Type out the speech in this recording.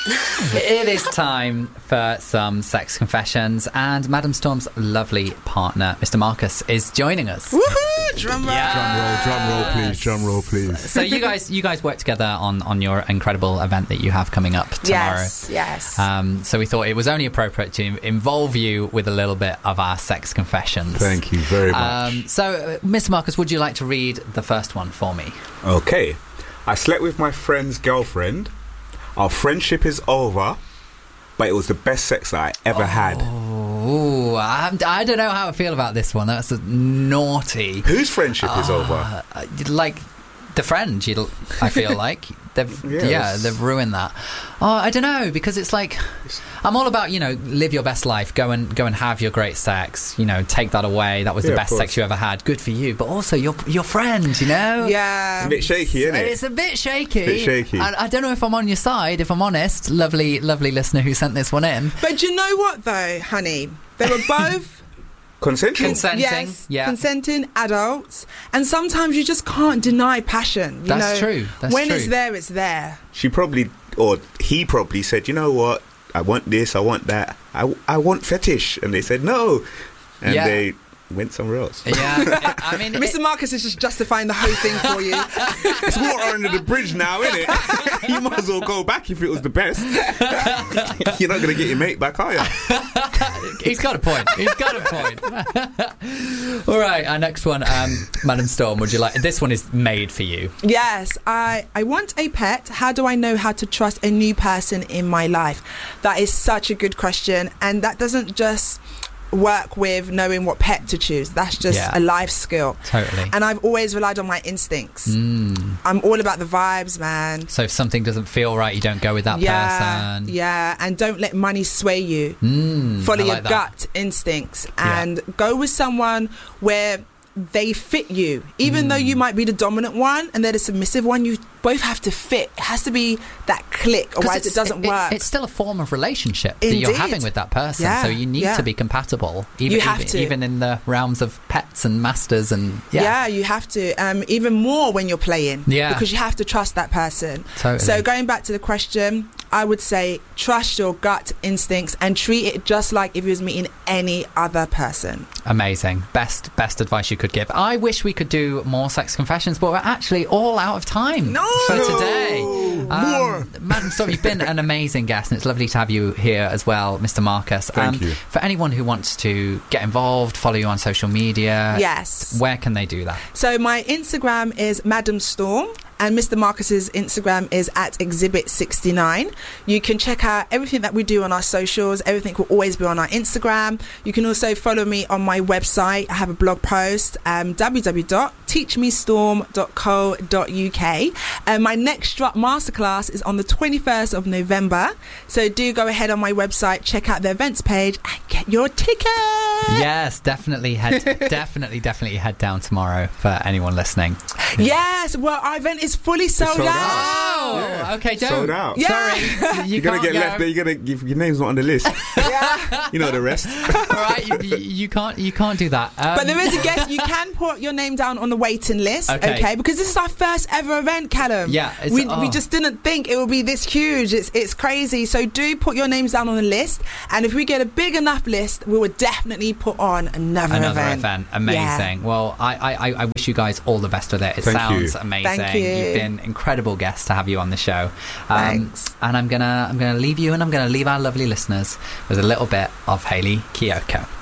It is time for some sex confessions, and Madam Storm's lovely partner, Mr. Marcus, is joining us. Woohoo! Drum roll. Yes. Drum roll, please. So you guys work together on your incredible event that you have coming up tomorrow. Yes. So we thought it was only appropriate to involve you with a little bit of our sex confessions. Thank you very much. So, Mr. Marcus, would you like to read the first one for me? Okay. I slept with my friend's girlfriend. Our friendship is over, but it was the best sex that I ever had. Oh, I don't know how I feel about this one. That's naughty. Whose friendship is over? Like the friend, I feel like they've ruined that. Oh, I don't know, because it's like I'm all about, live your best life, go and have your great sex, take that away. That was the best sex you ever had. Good for you, but also your friend, Yeah. It's a bit shaky, isn't it? It's a bit shaky. I don't know if I'm on your side, if I'm honest. Lovely listener who sent this one in. But do you know what, though, honey? They were both Consenting? yes, yeah. consenting adults, and sometimes you just can't deny passion. That's true. When it's there, it's there. She probably, or he probably said, you know what? I want this, I want that. I want fetish. And they said no. And they went somewhere else. Yeah, I mean... Mr. Marcus is just justifying the whole thing for you. It's water under the bridge now, isn't it? You might as well go back if it was the best. You're not going to get your mate back, are you? He's got a point. All right, our next one, Madam Storm, would you like... This one is made for you. Yes, I want a pet. How do I know how to trust a new person in my life? That is such a good question, and that doesn't just work with knowing what pet to choose. That's just a life skill. Totally. And I've always relied on my instincts. I'm all about the vibes, man. So if something doesn't feel right, you don't go with that person. Yeah, and don't let money sway you. Follow your gut instincts and go with someone where they fit you. Even though you might be the dominant one and they're the submissive one, you both have to fit. It has to be that click, otherwise it doesn't work. It's still a form of relationship that you're having with that person, so you need to be compatible, even in the realms of pets and masters. And you have to, even more when you're playing, because you have to trust that person. Totally. So going back to the question, I would say trust your gut instincts and treat it just like if you was meeting any other person. Amazing. Best advice you could give. I wish we could do more sex confessions, but we're actually all out of time for today. More. Madam Storm, you've been an amazing guest, and it's lovely to have you here as well, Mr. Marcus. Thank you. For anyone who wants to get involved, follow you on social media, where can they do that? So my Instagram is Madam Storm, and Mr. Marcus's Instagram is at Exhibit 69. You can check out everything that we do on our socials. Everything will always be on our Instagram. You can also follow me on my website. I have a blog post, www.teachmestorm.co.uk. And my next masterclass is on the 21st of November. So do go ahead on my website, check out the events page, and get your ticket. Yes, definitely definitely head down tomorrow for anyone listening. Yes, well, our event is fully sold out. Oh, okay, don't. Sold out. Sorry, you're gonna get left there. You're gonna give your name's not on the list. You know the rest. All right, you can't do that. But there is a guest. You can put your name down on the waiting list, okay? Because this is our first ever event, Callum. Yeah, we just didn't think it would be this huge. It's crazy. So do put your names down on the list, and if we get a big enough list, we would definitely put on another event. Amazing. Yeah. Well, I wish you guys all the best with it. It sounds amazing. Thank you. You've been incredible guests to have you on the show. Thanks. And I'm gonna leave you, and I'm gonna leave our lovely listeners with a little bit of Hayley Kiyoko.